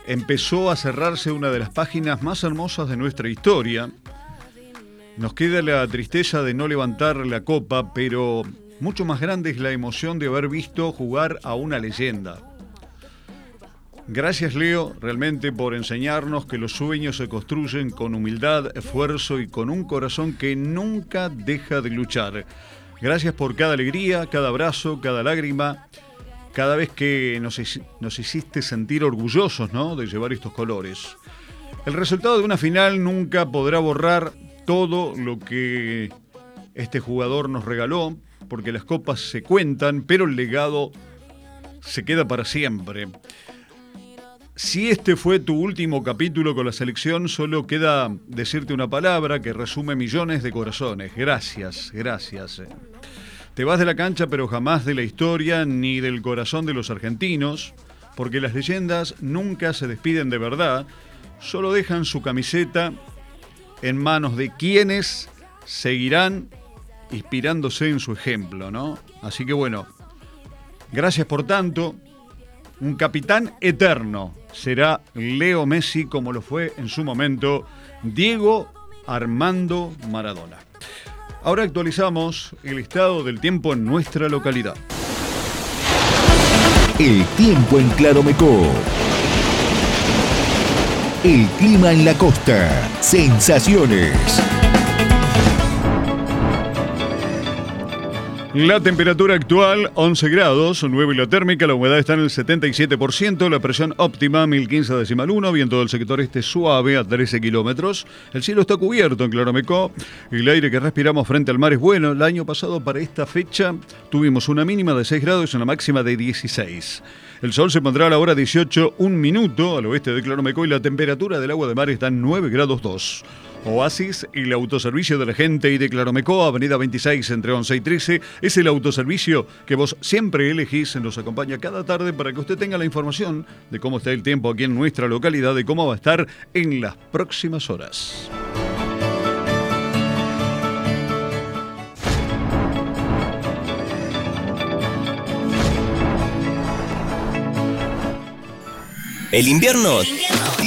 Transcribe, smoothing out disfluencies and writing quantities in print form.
empezó a cerrarse una de las páginas más hermosas de nuestra historia. Nos queda la tristeza de no levantar la copa, pero mucho más grande es la emoción de haber visto jugar a una leyenda. Gracias, Leo, realmente por enseñarnos que los sueños se construyen con humildad, esfuerzo y con un corazón que nunca deja de luchar. Gracias por cada alegría, cada abrazo, cada lágrima, cada vez que nos hiciste sentir orgullosos, ¿no?, de llevar estos colores. El resultado de una final nunca podrá borrar todo lo que este jugador nos regaló, porque las copas se cuentan, pero el legado se queda para siempre. Si este fue tu último capítulo con la selección, solo queda decirte una palabra que resume millones de corazones. Gracias, gracias. Te vas de la cancha, pero jamás de la historia ni del corazón de los argentinos, porque las leyendas nunca se despiden de verdad, solo dejan su camiseta en manos de quienes seguirán inspirándose en su ejemplo, ¿no? Así que bueno, gracias por tanto. Un capitán eterno será Leo Messi, como lo fue en su momento Diego Armando Maradona. Ahora actualizamos el estado del tiempo en nuestra localidad. El tiempo en Claromecó. El clima en la costa. Sensaciones. La temperatura actual, 11 grados, 9 la térmica, la humedad está en el 77%, la presión óptima, 1015,1, viento del sector este suave a 13 kilómetros. El cielo está cubierto en Claromecó, el aire que respiramos frente al mar es bueno. El año pasado para esta fecha tuvimos una mínima de 6 grados y una máxima de 16. El sol se pondrá a la hora 18, 1 minuto al oeste de Claromecó y la temperatura del agua de mar está en 9 grados 2. Oasis, el autoservicio de la gente y de Claromecó, avenida 26 entre 11 y 13, es el autoservicio que vos siempre elegís. Nos acompaña cada tarde para que usted tenga la información de cómo está el tiempo aquí en nuestra localidad, de cómo va a estar en las próximas horas. El invierno